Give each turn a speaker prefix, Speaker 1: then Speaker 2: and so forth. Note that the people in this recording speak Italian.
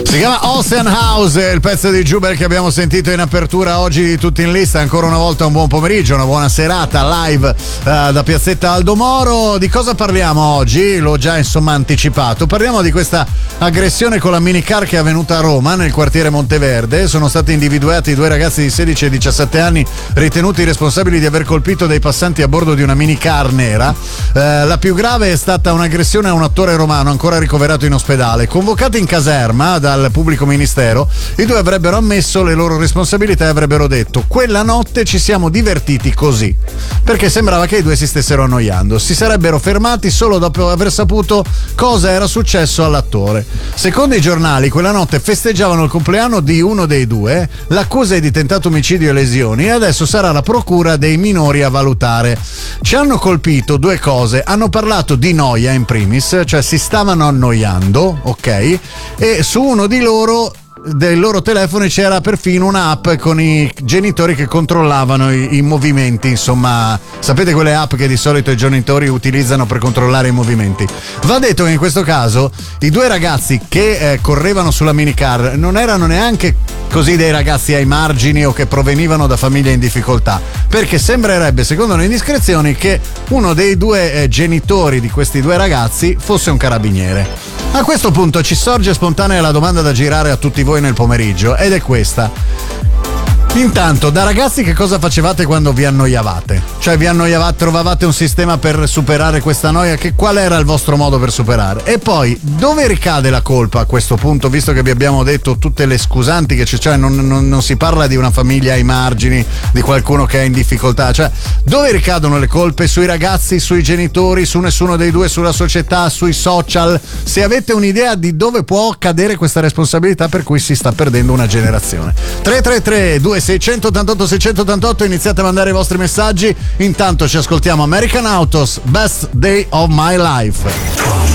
Speaker 1: Si chiama Ocean House, il pezzo di Juber che abbiamo sentito in apertura oggi di Tutti in Lista. Ancora una volta un buon pomeriggio, una buona serata live da Piazzetta Aldo Moro. Di cosa parliamo oggi? L'ho già insomma anticipato. Parliamo di questa aggressione con la minicar che è avvenuta a Roma, nel quartiere Monteverde. Sono stati individuati due ragazzi di 16 e 17 anni ritenuti responsabili di aver colpito dei passanti a bordo di una minicar nera. La più grave è stata un'aggressione a un attore romano ancora ricoverato in ospedale. Convocati in caserma dal pubblico ministero, i due avrebbero ammesso le loro responsabilità e avrebbero detto: quella notte ci siamo divertiti così, perché sembrava che i due si stessero annoiando. Si sarebbero fermati solo dopo aver saputo cosa era successo all'attore. Secondo i giornali, quella notte festeggiavano il compleanno di uno dei due, l'accusa è di tentato omicidio e lesioni e adesso sarà la procura dei minori a valutare. Ci hanno colpito due cose: hanno parlato di noia in primis, cioè si stavano annoiando, ok? E su uno di loro, dei loro telefoni, c'era perfino un'app con i genitori che controllavano i movimenti, insomma, sapete quelle app che di solito i genitori utilizzano per controllare i movimenti. Va detto che in questo caso i due ragazzi che correvano sulla minicar non erano neanche così dei ragazzi ai margini o che provenivano da famiglie in difficoltà, perché sembrerebbe, secondo le indiscrezioni, che uno dei due genitori di questi due ragazzi fosse un carabiniere. A questo punto ci sorge spontanea la domanda da girare a tutti voi nel pomeriggio, ed è questa: intanto, da ragazzi che cosa facevate quando vi annoiavate? Cioè vi annoiavate, trovavate un sistema per superare questa noia? Qual era il vostro modo per superare? E poi, dove ricade la colpa a questo punto, visto che vi abbiamo detto tutte le scusanti che c'è? Cioè non si parla di una famiglia ai margini, di qualcuno che è in difficoltà, cioè dove ricadono le colpe? Sui ragazzi, sui genitori, su nessuno dei due, sulla società, sui social? Se avete un'idea di dove può cadere questa responsabilità per cui si sta perdendo una generazione. 333 2688 688, iniziate a mandare i vostri messaggi. Intanto ci ascoltiamo American Autos, Best Day of My Life.